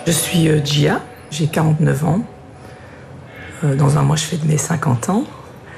Je suis Gia, j'ai 49 ans. Dans un mois, je fais de mes 50 ans.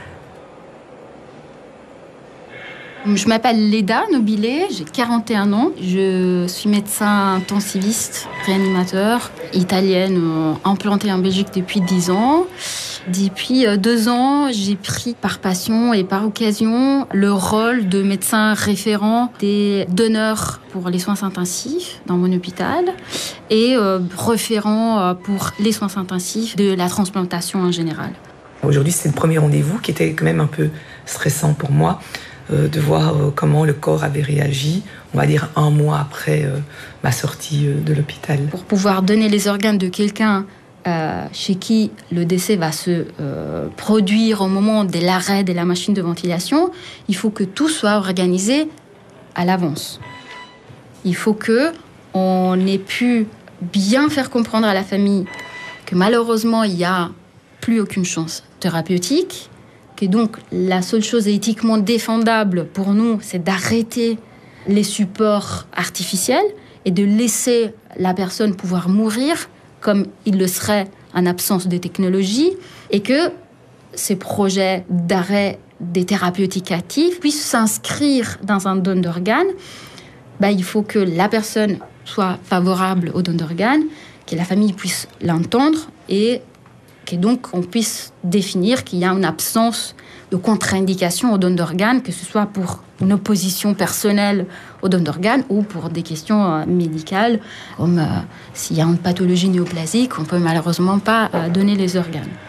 Je m'appelle Leda Nobilé, j'ai 41 ans. Je suis médecin intensiviste, réanimateur, italienne, implantée en Belgique depuis 10 ans. Depuis 2 ans, j'ai pris par passion et par occasion le rôle de médecin référent des donneurs pour les soins intensifs dans mon hôpital et référent pour les soins intensifs de la transplantation en général. Aujourd'hui, c'est le premier rendez-vous qui était quand même un peu stressant pour moi. De voir comment le corps avait réagi, on va dire 1 mois après ma sortie de l'hôpital. Pour pouvoir donner les organes de quelqu'un chez qui le décès va se produire au moment de l'arrêt de la machine de ventilation, il faut que tout soit organisé à l'avance. Il faut qu'on ait pu bien faire comprendre à la famille que malheureusement, il n'y a plus aucune chance thérapeutique, que donc la seule chose éthiquement défendable pour nous, c'est d'arrêter les supports artificiels et de laisser la personne pouvoir mourir comme il le serait en absence de technologie, et que ces projets d'arrêt des thérapeutiques actives puissent s'inscrire dans un don d'organes. Il faut que la personne soit favorable au don d'organes, que la famille puisse l'entendre et que donc on puisse définir qu'il y a une absence de contre-indication au don d'organes, que ce soit pour une opposition personnelle au don d'organes ou pour des questions médicales, comme s'il y a une pathologie néoplasique, on ne peut malheureusement pas donner les organes.